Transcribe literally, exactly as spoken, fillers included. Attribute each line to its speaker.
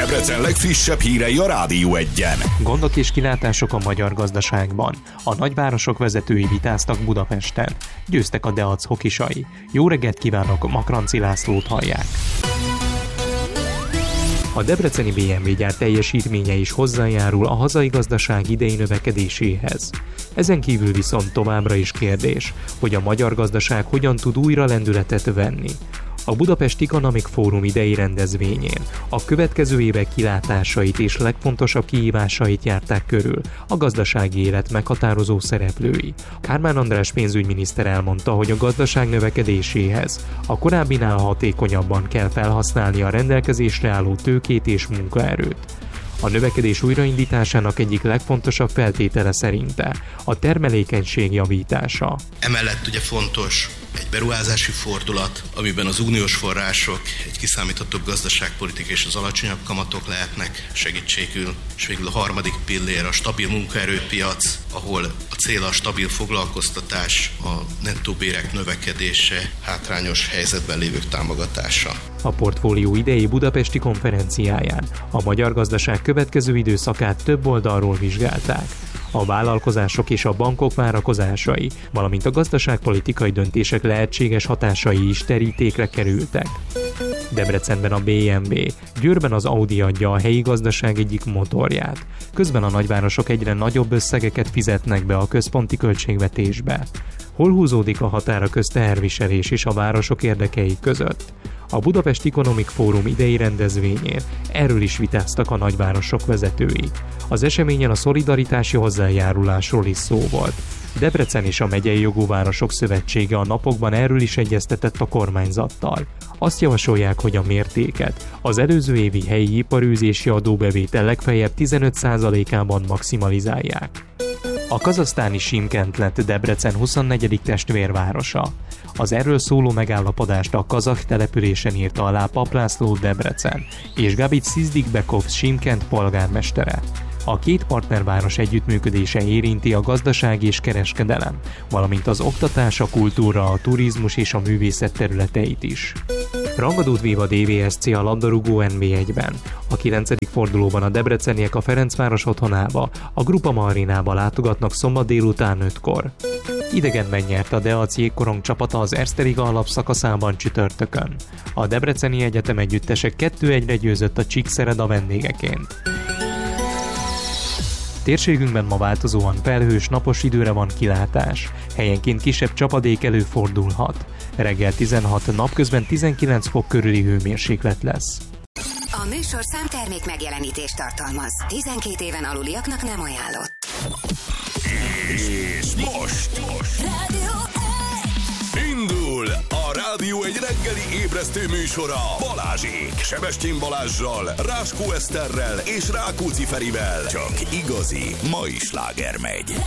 Speaker 1: Debrecen legfrissebb hírei a Rádió Egyen.
Speaker 2: Gondok és kilátások a magyar gazdaságban. A nagyvárosok vezetői vitáztak Budapesten. Győztek a Deac hokisai. Jó reggelt kívánok, Makranci Lászlót hallják. A debreceni bé em vé gyár teljesítménye is hozzájárul a hazai gazdaság idei növekedéséhez. Ezen kívül viszont továbbra is kérdés, hogy a magyar gazdaság hogyan tud újra lendületet venni. A Budapest Economic Forum idei rendezvényén a következő évek kilátásait és legfontosabb kihívásait járták körül a gazdasági élet meghatározó szereplői. Kármán András pénzügyminiszter elmondta, hogy a gazdaság növekedéséhez a korábbinál hatékonyabban kell felhasználni a rendelkezésre álló tőkét és munkaerőt. A növekedés újraindításának egyik legfontosabb feltétele szerinte a termelékenység javítása.
Speaker 3: Emellett ugye fontos egy beruházási fordulat, amiben az uniós források, egy kiszámíthatóbb gazdaságpolitika és az alacsonyabb kamatok lehetnek segítségül, és végül a harmadik pillér a stabil munkaerőpiac, ahol a cél a stabil foglalkoztatás, a nettó bérek növekedése, hátrányos helyzetben lévők támogatása.
Speaker 2: A portfólió idei budapesti konferenciáján a magyar gazdaság következő időszakát több oldalról vizsgálták. A vállalkozások és a bankok várakozásai, valamint a gazdaságpolitikai döntések lehetséges hatásai is terítékre kerültek. Debrecenben a bé em vé, Győrben az Audi adja a helyi gazdaság egyik motorját. Közben a nagyvárosok egyre nagyobb összegeket fizetnek be a központi költségvetésbe. Hol húzódik a határ a közteherviselés és a városok érdekei között? A Budapest Economic Forum idei rendezvényén erről is vitáztak a nagyvárosok vezetői. Az eseményen a szolidaritási hozzájárulásról is szó volt. Debrecen és a Megyei Jogú Városok Szövetsége a napokban erről is egyeztetett a kormányzattal. Azt javasolják, hogy a mértéket az előző évi helyi iparűzési adóbevétel legfeljebb tizenöt százalékában maximalizálják. A kazahsztáni Simkent lett Debrecen huszonnegyedik testvérvárosa. Az erről szóló megállapodást a kazah településen írta alá Pap László Debrecen és Gabit Szizdikbekov Simkent polgármestere. A két partnerváros együttműködése érinti a gazdaság és kereskedelem, valamint az oktatás, a kultúra, a turizmus és a művészet területeit is. Rangadót vív a dé vé es cé a labdarúgó en bé egyben. A kilencedik fordulóban a debreceniek a Ferencváros otthonába, a Grupama arénába látogatnak szombat délután ötkor. Idegenben nyert a Deac jégkorong csapata az Erste Liga alapszakaszában csütörtökön. A Debreceni Egyetem együttesek kettő egyre győzött a Csíkszereda vendégeként. Térségünkben ma változóan felhős, napos időre van kilátás. Helyenként kisebb csapadék előfordulhat. Reggel tizenhat, napközben tizenkilenc fok körüli hőmérséklet lesz.
Speaker 4: A műsor számtermék megjelenítést tartalmaz. tizenkét éven aluliaknak nem ajánlott.
Speaker 1: És most, most.
Speaker 4: Rádió
Speaker 1: Indul a Rádió egy reggeli ébresztő műsora Balázsék, Sebestyén Balázssal, Ráskó Eszterrel és Rákóczi Ferivel. Csak igazi mai sláger megy.